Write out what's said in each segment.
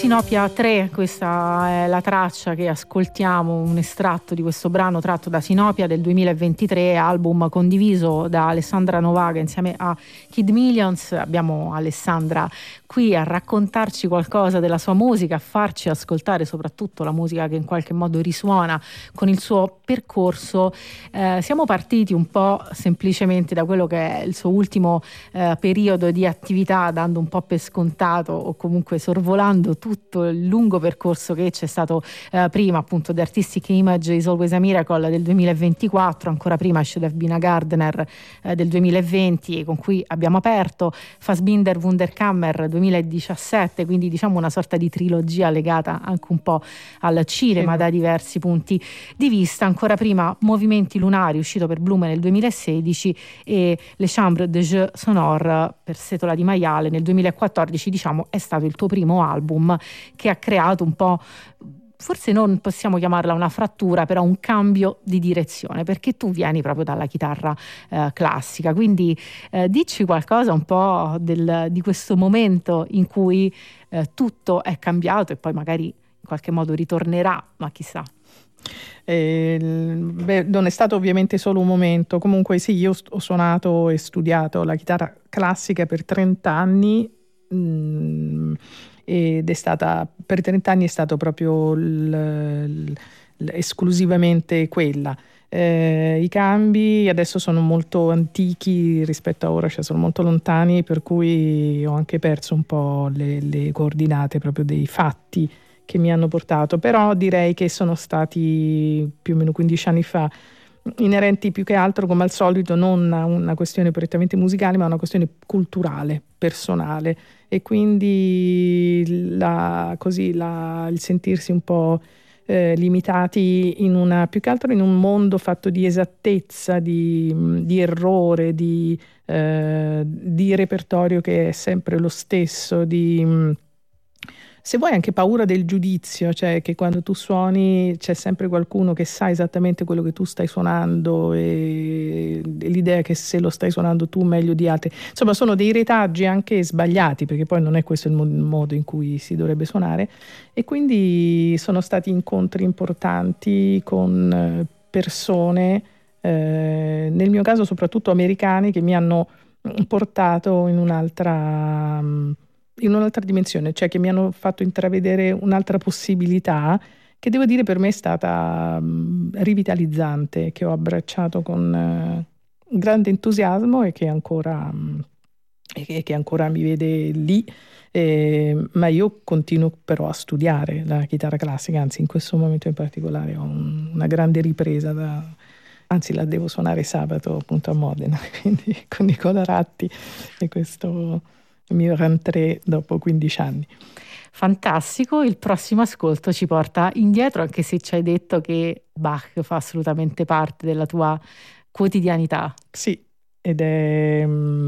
Sinopia 3, questa è la traccia che ascoltiamo, un estratto di questo brano tratto da Sinopia del 2023, album condiviso da Alessandra Novaga insieme a Kid Millions. Abbiamo Alessandra qui a raccontarci qualcosa della sua musica, a farci ascoltare soprattutto la musica che in qualche modo risuona con il suo percorso. Siamo partiti un po' semplicemente da quello che è il suo ultimo periodo di attività, dando un po' per scontato o comunque sorvolando tutto il lungo percorso che c'è stato prima, appunto, The Artistic Image Is Always a Miracle del 2024, ancora prima Should Have Been a Gardener del 2020, con cui abbiamo aperto, Fassbinder Wunderkammer 2017, quindi diciamo una sorta di trilogia legata anche un po' al cinema da diversi punti di vista. Ancora prima Movimenti Lunari, uscito per Blume nel 2016, e Le Chambre de Jeu Sonore per Setola di Maiale nel 2014, diciamo è stato il tuo primo album che ha creato un po', forse non possiamo chiamarla una frattura, però un cambio di direzione, perché tu vieni proprio dalla chitarra classica, quindi dici qualcosa un po' di questo momento in cui tutto è cambiato e poi magari in qualche modo ritornerà, ma chissà. Non è stato ovviamente solo un momento. Comunque sì, io ho suonato e studiato la chitarra classica per 30 anni, ed è stata, per 30 anni è stato proprio esclusivamente quella. I cambi adesso sono molto antichi rispetto a ora, cioè sono molto lontani, per cui ho anche perso un po' le coordinate proprio dei fatti che mi hanno portato, però direi che sono stati più o meno 15 anni fa, inerenti più che altro, come al solito, non a una questione prettamente musicale, ma a una questione culturale, personale, e quindi il sentirsi un po' limitati più che altro in un mondo fatto di esattezza, di errore, di repertorio che è sempre lo stesso, se vuoi anche paura del giudizio, cioè che quando tu suoni c'è sempre qualcuno che sa esattamente quello che tu stai suonando, e l'idea che se lo stai suonando tu meglio di altri. Insomma, sono dei retaggi anche sbagliati, perché poi non è questo il modo in cui si dovrebbe suonare, e quindi sono stati incontri importanti con persone, nel mio caso soprattutto americani, che mi hanno portato in un'altra dimensione, cioè che mi hanno fatto intravedere un'altra possibilità, che devo dire per me è stata rivitalizzante, che ho abbracciato con grande entusiasmo e che ancora mi vede lì, ma io continuo però a studiare la chitarra classica, anzi in questo momento in particolare ho una grande ripresa anzi la devo suonare sabato appunto a Modena, quindi con Nicola Ratti, e questo il mio rentrée dopo 15 anni. Fantastico, il prossimo ascolto ci porta indietro, anche se ci hai detto che Bach fa assolutamente parte della tua quotidianità. Sì, ed è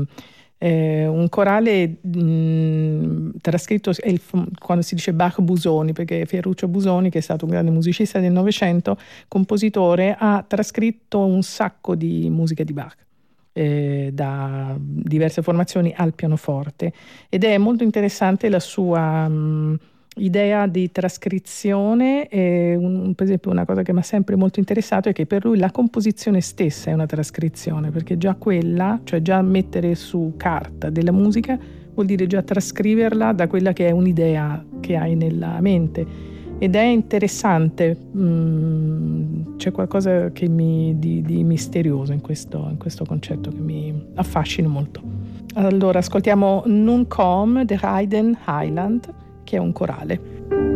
un corale trascritto, quando si dice Bach Busoni, perché Ferruccio Busoni, che è stato un grande musicista del Novecento, compositore, ha trascritto un sacco di musica di Bach, da diverse formazioni al pianoforte, ed è molto interessante la sua idea di trascrizione. Per esempio, una cosa che mi ha sempre molto interessato è che per lui la composizione stessa è una trascrizione, perché già quella, cioè già mettere su carta della musica, vuol dire già trascriverla da quella che è un'idea che hai nella mente. Ed è interessante, c'è qualcosa di misterioso in questo concetto che mi affascina molto. Allora ascoltiamo Nun Kom, The Hayden Highland, che è un corale.